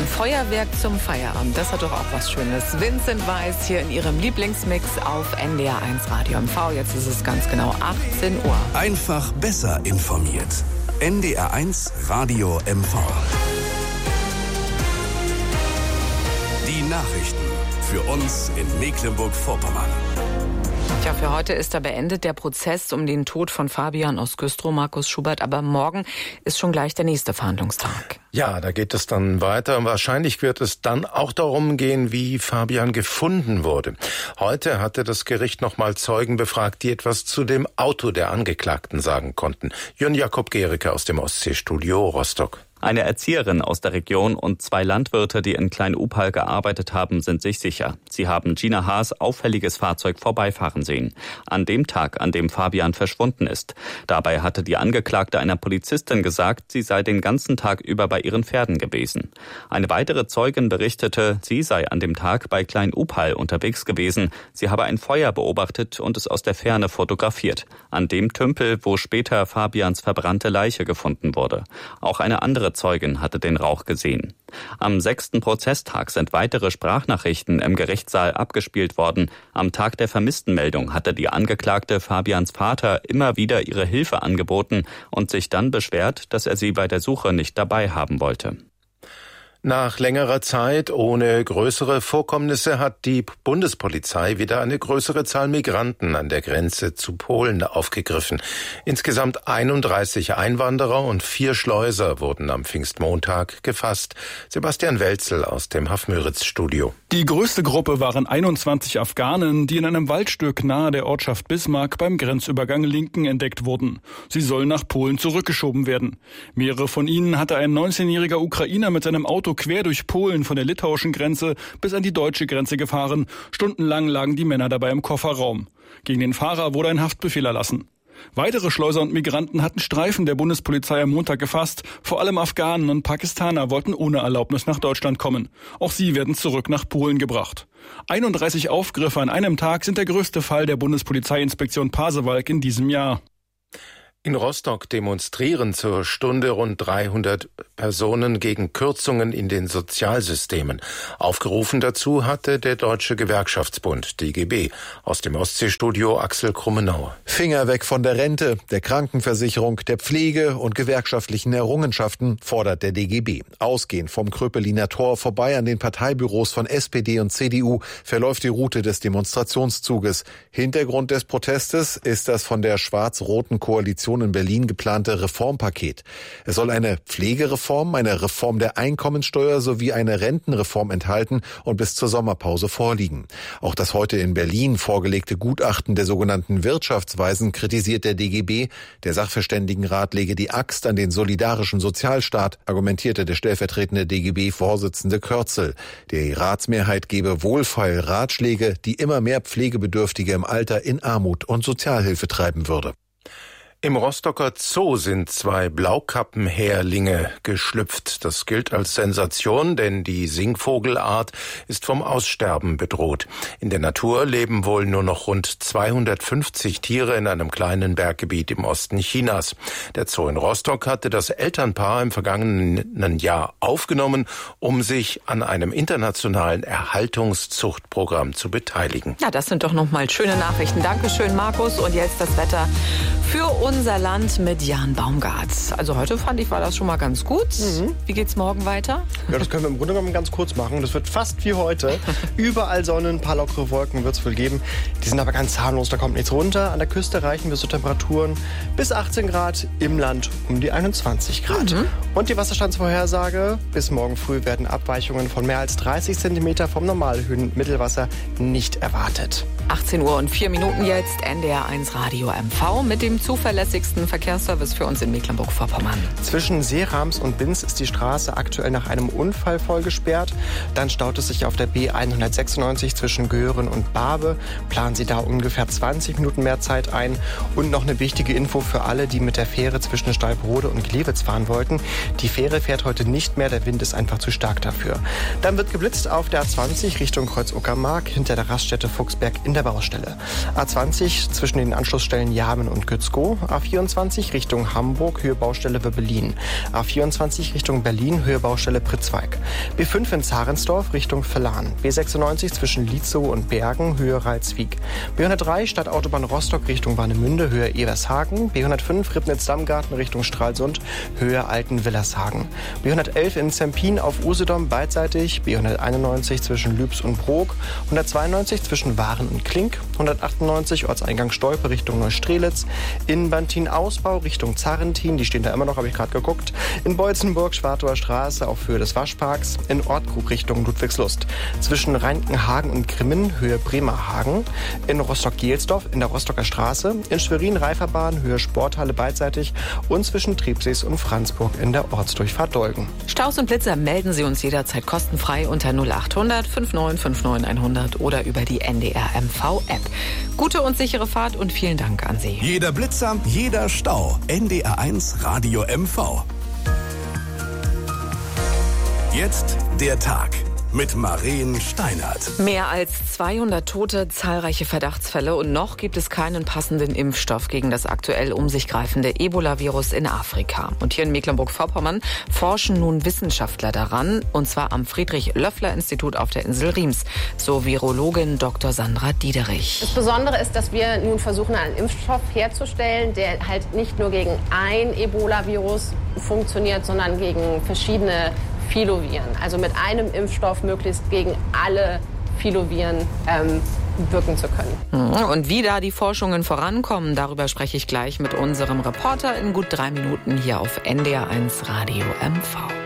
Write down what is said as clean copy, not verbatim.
Ein Feuerwerk zum Feierabend, das hat doch auch was Schönes. Vincent Weiss hier in ihrem Lieblingsmix auf NDR1 Radio MV. Jetzt ist es ganz genau 18 Uhr. Einfach besser informiert. NDR1 Radio MV. Die Nachrichten für uns in Mecklenburg-Vorpommern. Tja, für heute ist da beendet der Prozess um den Tod von Fabian aus Güstrow, Markus Schubert. Aber morgen ist schon gleich der nächste Verhandlungstag. Ja, da geht es dann weiter. Wahrscheinlich wird es dann auch darum gehen, wie Fabian gefunden wurde. Heute hatte das Gericht nochmal Zeugen befragt, die etwas zu dem Auto der Angeklagten sagen konnten. Jörn Jakob Gericke aus dem Ostseestudio Rostock. Eine Erzieherin aus der Region und 2 Landwirte, die in Klein-Upal gearbeitet haben, sind sich sicher. Sie haben Gina Haas' auffälliges Fahrzeug vorbeifahren sehen. An dem Tag, an dem Fabian verschwunden ist. Dabei hatte die Angeklagte einer Polizistin gesagt, sie sei den ganzen Tag über bei ihren Pferden gewesen. Eine weitere Zeugin berichtete, sie sei an dem Tag bei Klein-Upal unterwegs gewesen. Sie habe ein Feuer beobachtet und es aus der Ferne fotografiert. An dem Tümpel, wo später Fabians verbrannte Leiche gefunden wurde. Auch eine andere Zeugin hatte den Rauch gesehen. Am 6. Prozesstag sind weitere Sprachnachrichten im Gerichtssaal abgespielt worden. Am Tag der Vermisstenmeldung hatte die Angeklagte Fabians Vater immer wieder ihre Hilfe angeboten und sich dann beschwert, dass er sie bei der Suche nicht dabei haben wollte. Nach längerer Zeit ohne größere Vorkommnisse hat die Bundespolizei wieder eine größere Zahl Migranten an der Grenze zu Polen aufgegriffen. Insgesamt 31 Einwanderer und 4 Schleuser wurden am Pfingstmontag gefasst. Sebastian Welzel aus dem Haff-Müritz-Studio. Die größte Gruppe waren 21 Afghanen, die in einem Waldstück nahe der Ortschaft Bismarck beim Grenzübergang Linken entdeckt wurden. Sie sollen nach Polen zurückgeschoben werden. Mehrere von ihnen hatte ein 19-jähriger Ukrainer mit seinem Auto quer durch Polen von der litauischen Grenze bis an die deutsche Grenze gefahren. Stundenlang lagen die Männer dabei im Kofferraum. Gegen den Fahrer wurde ein Haftbefehl erlassen. Weitere Schleuser und Migranten hatten Streifen der Bundespolizei am Montag gefasst. Vor allem Afghanen und Pakistaner wollten ohne Erlaubnis nach Deutschland kommen. Auch sie werden zurück nach Polen gebracht. 31 Aufgriffe an einem Tag sind der größte Fall der Bundespolizeiinspektion Pasewalk in diesem Jahr. In Rostock demonstrieren zur Stunde rund 300 Personen gegen Kürzungen in den Sozialsystemen. Aufgerufen dazu hatte der Deutsche Gewerkschaftsbund, DGB. Aus dem Ostseestudio Axel Krummenauer. Finger weg von der Rente, der Krankenversicherung, der Pflege und gewerkschaftlichen Errungenschaften, fordert der DGB. Ausgehend vom Kröpeliner Tor vorbei an den Parteibüros von SPD und CDU verläuft die Route des Demonstrationszuges. Hintergrund des Protestes ist das von der schwarz-roten Koalition in Berlin geplante Reformpaket. Es soll eine Pflegereform, eine Reform der Einkommensteuer sowie eine Rentenreform enthalten und bis zur Sommerpause vorliegen. Auch das heute in Berlin vorgelegte Gutachten der sogenannten Wirtschaftsweisen kritisiert der DGB. Der Sachverständigenrat lege die Axt an den solidarischen Sozialstaat, argumentierte der stellvertretende DGB-Vorsitzende Kürzel. Die Ratsmehrheit gebe wohlfeil Ratschläge, die immer mehr Pflegebedürftige im Alter in Armut und Sozialhilfe treiben würde. Im Rostocker Zoo sind 2 Blaukappenhäherlinge geschlüpft. Das gilt als Sensation, denn die Singvogelart ist vom Aussterben bedroht. In der Natur leben wohl nur noch rund 250 Tiere in einem kleinen Berggebiet im Osten Chinas. Der Zoo in Rostock hatte das Elternpaar im vergangenen Jahr aufgenommen, um sich an einem internationalen Erhaltungszuchtprogramm zu beteiligen. Ja, das sind doch nochmal schöne Nachrichten. Dankeschön, Markus. Und jetzt das Wetter für unser Land mit Jan Baumgart. Also heute fand ich, war das schon mal ganz gut. Wie geht's morgen weiter? Ja, das können wir im Grunde genommen ganz kurz machen. Das wird fast wie heute. Überall Sonne, ein paar lockere Wolken wird es wohl geben. Die sind aber ganz harmlos, da kommt nichts runter. An der Küste reichen wir so Temperaturen bis 18 Grad, im Land um die 21 Grad. Und die Wasserstandsvorhersage: bis morgen früh werden Abweichungen von mehr als 30 cm vom Normalhöhenmittelwasser nicht erwartet. 18 Uhr und 4 Minuten jetzt, NDR1 Radio MV mit dem zuverlässigsten Verkehrsservice für uns in Mecklenburg-Vorpommern. Zwischen Seerams und Binz ist die Straße aktuell nach einem Unfall voll gesperrt. Dann staut es sich auf der B196 zwischen Göhren und Barbe. Planen Sie da ungefähr 20 Minuten mehr Zeit ein. Und noch eine wichtige Info für alle, die mit der Fähre zwischen Stallbrode und Glewitz fahren wollten. Die Fähre fährt heute nicht mehr, der Wind ist einfach zu stark dafür. Dann wird geblitzt auf der A20 Richtung Kreuz-Uckermark hinter der Raststätte Fuchsberg in der Baustelle. A20 zwischen den Anschlussstellen Jamen und Gützkow, A24 Richtung Hamburg, Höhe Baustelle Wöbbelin. A24 Richtung Berlin, Höhe Baustelle Pritzwalk. B5 in Zarensdorf Richtung Verlan. B96 zwischen Lietzow und Bergen, Höhe Ralswiek. B103 Stadtautobahn Rostock Richtung Warnemünde, Höhe Evershagen. B105 Ribnitz-Dammgarten Richtung Stralsund, Höhe Alten-Willershagen. B111 in Zempin auf Usedom beidseitig. B191 zwischen Lübs und Brok. 192 zwischen Waren und Klink. 198 Ortseingang Stolpe Richtung Neustrelitz. In Bantin-Ausbau Richtung Zarrentin, die stehen da immer noch, habe ich gerade geguckt. In Beutzenburg Schwartauer Straße auf Höhe des Waschparks. In Ortkrug Richtung Ludwigslust. Zwischen Rheinkenhagen und Grimmen, Höhe Bremerhagen. In Rostock-Gelsdorf in der Rostocker Straße. In Schwerin Reiferbahn, Höhe Sporthalle beidseitig. Und zwischen Trepsees und Franzburg in der Ortsdurchfahrt Dolgen. Staus und Blitzer melden Sie uns jederzeit kostenfrei unter 0800 5959 100 oder über die NDR MV-App. Gute und sichere Fahrt und vielen Dank an Sie. Jeder Blitzer, jeder Stau. NDR1 Radio MV. Jetzt der Tag mit Maren Steinert. Mehr als 200 Tote, zahlreiche Verdachtsfälle und noch gibt es keinen passenden Impfstoff gegen das aktuell um sich greifende Ebola-Virus in Afrika. Und hier in Mecklenburg-Vorpommern forschen nun Wissenschaftler daran, und zwar am Friedrich-Löffler-Institut auf der Insel Riems, so Virologin Dr. Sandra Diederich. Das Besondere ist, dass wir nun versuchen, einen Impfstoff herzustellen, der halt nicht nur gegen ein Ebola-Virus funktioniert, sondern gegen verschiedene Filoviren. Also mit einem Impfstoff möglichst gegen alle Filoviren wirken zu können. Und wie da die Forschungen vorankommen, darüber spreche ich gleich mit unserem Reporter in gut 3 Minuten hier auf NDR1 Radio MV.